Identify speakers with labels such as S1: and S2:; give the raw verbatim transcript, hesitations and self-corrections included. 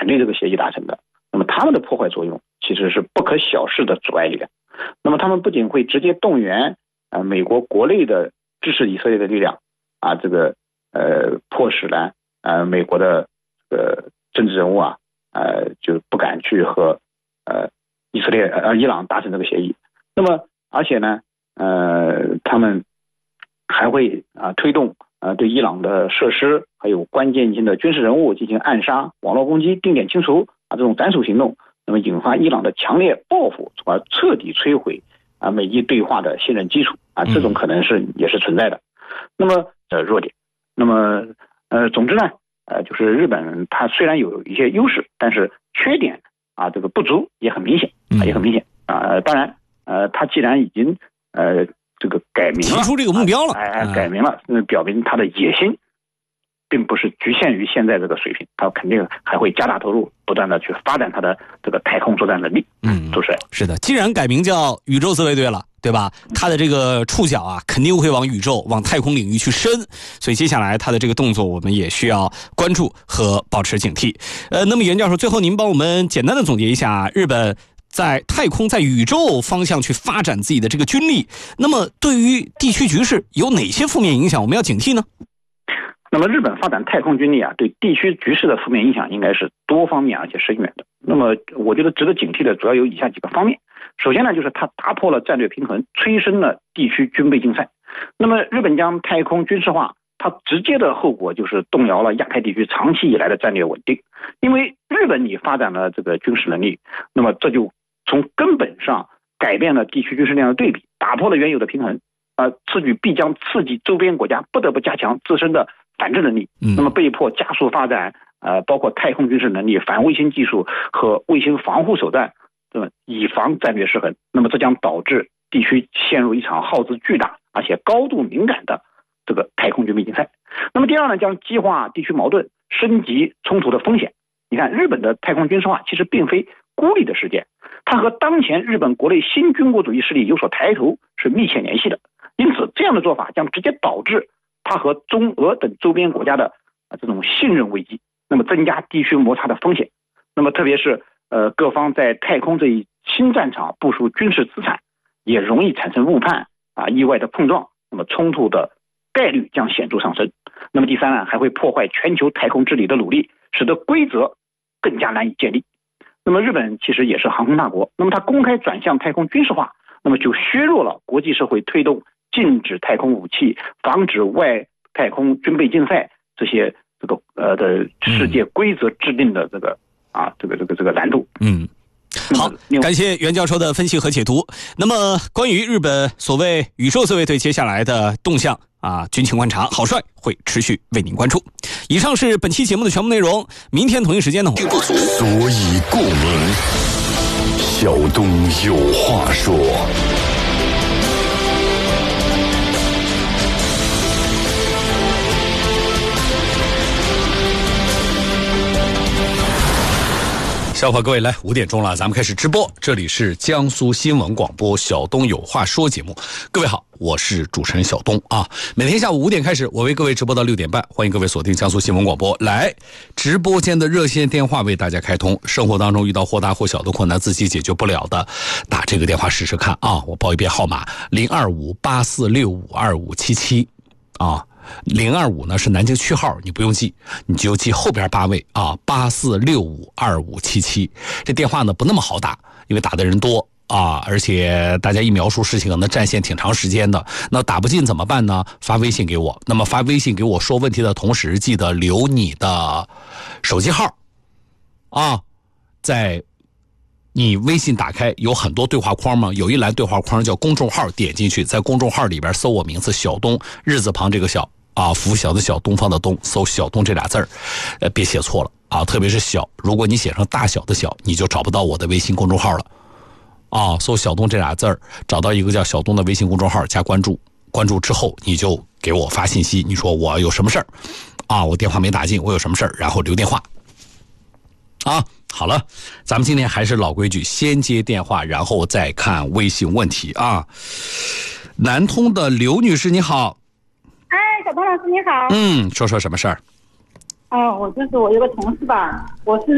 S1: 利这个协议达成的，那么他们的破坏作用其实是不可小视的阻碍力量。那么他们不仅会直接动员啊、呃、美国国内的支持以色列的力量啊，这个呃迫使呢呃美国的呃政治人物啊呃就不敢去和呃以色列呃伊朗达成这个协议。那么而且呢呃他们还会啊、呃、推动呃对伊朗的设施还有关键性的军事人物进行暗杀、网络攻击、定点清除啊这种斩首行动，那么引发伊朗的强烈报复，从而彻底摧毁啊美伊对话的信任基础啊，这种可能是也是存在的。那么呃弱点，那么呃总之呢呃就是日本它虽然有一些优势，但是缺点啊这个不足也很明显啊也很明显啊。当然呃它既然已经呃这个改名了，
S2: 提出这个目标了，
S1: 哎哎改名了，那表明它的野心并不是局限于现在这个水平，它肯定还会加大投入，不断的去发展它的这个太空作战能力。
S2: 嗯，
S1: 主持人
S2: 是的，既然改名叫宇宙自卫队了，对吧？它的这个触角啊，肯定会往宇宙、往太空领域去伸，所以接下来它的这个动作，我们也需要关注和保持警惕。呃，那么袁教授，最后您帮我们简单的总结一下日本在太空、在宇宙方向去发展自己的这个军力，那么对于地区局势有哪些负面影响，我们要警惕呢？
S1: 那么日本发展太空军力啊，对地区局势的负面影响应该是多方面而且深远的。那么我觉得值得警惕的主要有以下几个方面。首先呢，就是它打破了战略平衡，催生了地区军备竞赛。那么日本将太空军事化，它直接的后果就是动摇了亚太地区长期以来的战略稳定。因为日本你发展了这个军事能力，那么这就从根本上改变了地区军事力量的对比，打破了原有的平衡。呃，此举必将刺激周边国家不得不加强自身的反制能力，那么被迫加速发展呃，包括太空军事能力、反卫星技术和卫星防护手段，那么以防战略失衡。那么这将导致地区陷入一场耗资巨大而且高度敏感的这个太空军备竞赛。那么第二呢，将激化地区矛盾、升级冲突的风险。你看，日本的太空军事化其实并非孤立的事件，它和当前日本国内新军国主义势力有所抬头是密切联系的。因此，这样的做法将直接导致它和中俄等周边国家的啊这种信任危机，那么增加地区摩擦的风险。那么特别是呃各方在太空这一新战场部署军事资产，也容易产生误判啊意外的碰撞，那么冲突的概率将显著上升。那么第三呢，还会破坏全球太空治理的努力，使得规则更加难以建立。那么日本其实也是航空大国，那么它公开转向太空军事化，那么就削弱了国际社会推动禁止太空武器、防止外太空军备竞赛这些这个呃的世界规则制定的这个、嗯、啊这个这个这个难度。
S2: 嗯，好，感谢袁教授的分析和解读。那么关于日本所谓宇宙自卫队接下来的动向啊，军情观察郝帅会持续为您关注。以上是本期节目的全部内容，明天同一时间呢，
S3: 所以故名小东有话说。
S2: 小伙各位来，五点钟了，咱们开始直播。这里是江苏新闻广播小东有话说节目。各位好，我是主持人小东啊。每天下午五点开始，我为各位直播到六点半，欢迎各位锁定江苏新闻广播。来，直播间的热线电话为大家开通。生活当中遇到或大或小的困难，自己解决不了的，打这个电话试试看啊。我报一遍号码：零二五八四六五二五七七啊。零二五呢是南京区号，你不用记，你就记后边八位啊，八四六五二五七七。这电话呢不那么好打，因为打的人多啊，而且大家一描述事情可能占线挺长时间的。那打不进怎么办呢？发微信给我。那么发微信给我说问题的同时，记得留你的手机号啊，在你微信打开有很多对话框吗？有一栏对话框叫公众号，点进去，在公众号里边搜我名字小东，日字旁这个小啊，拂晓的小，东方的东，搜小东这俩字儿，呃，别写错了啊，特别是小，如果你写上大小的小，你就找不到我的微信公众号了啊。搜小东这俩字儿，找到一个叫小东的微信公众号，加关注，关注之后你就给我发信息，你说我有什么事儿啊，我电话没打进，我有什么事儿，然后留电话啊。好了，咱们今天还是老规矩，先接电话，然后再看微信问题啊。南通的刘女士你好。
S4: 哎，小东老师你好。
S2: 嗯，说说什么事儿？
S4: 嗯、呃，我就是我有个同事吧，我是